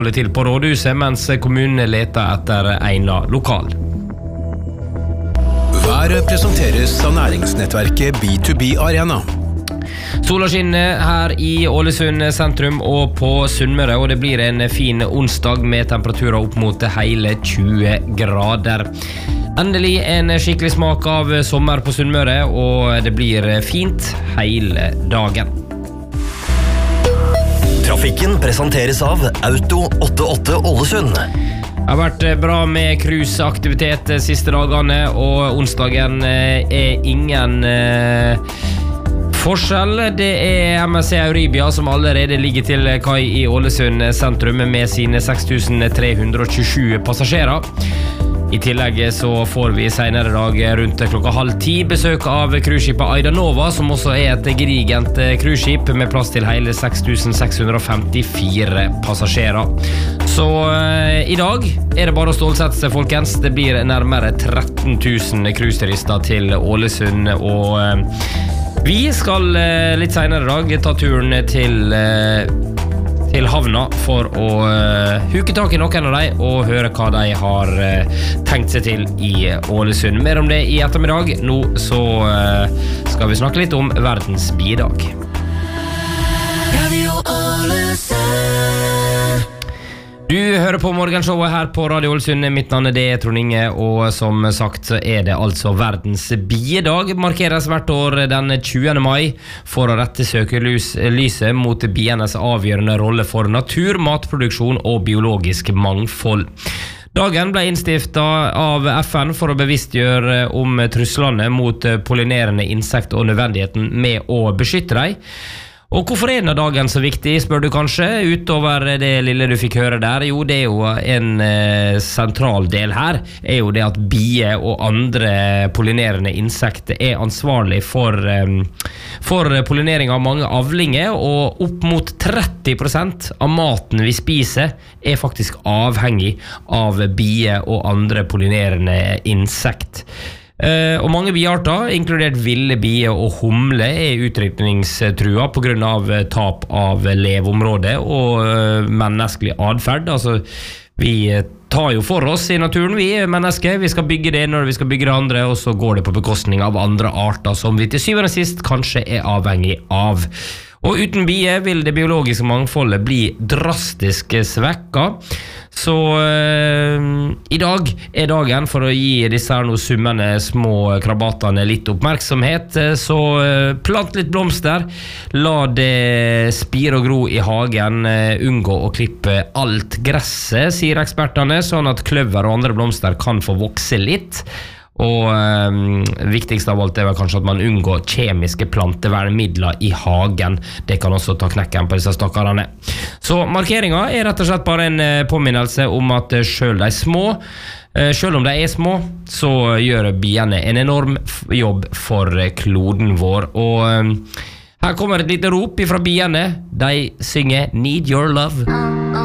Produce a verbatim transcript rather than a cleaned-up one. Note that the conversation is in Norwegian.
holder til på rådhuset mens kommunen leter etter egnet lokal. Været presenteres av næringsnettverket B to B Arena. Sola skinner her i Ålesund sentrum og på Sunnmøre, og det blir en fin onsdag med temperaturer opp mot hele tjue grader. Endelig en skikkelig smak av sommer på Sunnmøre, og det blir fint hele dagen. Trafikken presenteres av Auto åttiåtte Ålesund. Det har vært bra med cruiseaktivitet de siste dagene, og onsdagen er ingen eh, forskjell. Det er M S C Euribia som allerede ligger til kai i Ålesund sentrum med sine seks tusen tre hundre tjuesju passasjerer. I tillegg så får vi senere dag rundt klokka halv ti besøk av cruiseskipet Aida Nova, som også er et gedigent cruiseskip med plass til hele seks tusen seks hundre femtifire passasjerer. Så eh, i dag er det bare å stålsette seg, folkens. Det blir nærmere tretten tusen cruiseturister til Ålesund, og eh, vi skal eh, litt senere dag ta turen til eh, til havna for å uh, huke tak i noen av dem og høre hva de har uh, tenkt seg til i Ålesund. Mer om det i ettermiddag. Nå så uh, skal vi snakke litt om verdens biedag. Radio Ålesund. Du hører på morgenshowet her på Radio Ålesund. Mitt navn er det, Trond Inge, og som sagt så er det altså verdens biedag. Markeres hvert år den tjuende mai for å rette søkelyset mot bienes avgjørende rolle for natur, matproduksjon og biologisk mangfold. Dagen ble innstiftet av F N for å bevisstgjøre om truslene mot pollinerende insekt og nødvendigheten med å beskytte dem. Og hvorfor er denne dagen så viktig, spør du kanskje, utover det lille du fikk høre der? Jo, det er jo en eh, sentral del her, er jo det at bier og andre pollinerende insekter er ansvarlig for, eh, for pollinering av mange avlinger, og opp mot tretti prosent av maten vi spiser er faktisk avhengig av bier og andre pollinerende insekt. Uh, og mange biearter, inkludert ville bier og humle, er utrydningstrua på grunn av tap av leveområde og uh, menneskelig adferd. Altså, vi tar jo for oss i naturen, vi er mennesker. Vi skal bygge det når vi skal bygge det andre, og så går det på bekostning av andre arter som vi til syvende og sist kanskje er avhengig av. Og uten bier vil det biologiske mangfoldet bli drastisk svekka. Så øh, i dag er dagen for å gi disse her noe summende små krabatene litt oppmerksomhet. Så øh, plant litt blomster, la det spire og gro i hagen, øh, unngå å klippe alt gresset, sier ekspertene, sånn at kløver og andre blomster kan få vokse litt. Og øh, viktigst av alt er vel kanskje at man unngår kjemiske plantevernmidler i hagen. Det kan også ta knekken på disse stakkarene. Så markeringen er rett og slett bare en påminnelse om at selv de små, selv om de er små, så gjør biene en enorm jobb for kloden vår. Og øh, her kommer et lite rop fra biene. De synger Need Your Love.